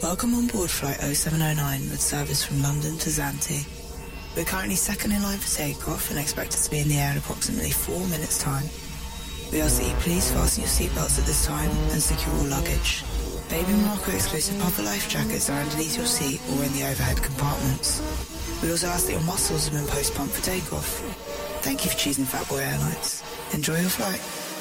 Welcome on board Flight 0709 with service from London to Zante. We're currently second in line for takeoff and expected to be in the air in approximately 4 minutes' time. We ask that you please fasten your seatbelts at this time and secure all luggage. Baby Morocco exclusive puffer life jackets are underneath your seat or in the overhead compartments. We also ask that your muscles have been post-pumped for takeoff. Thank you for choosing Fatboy Airlines. Enjoy your flight.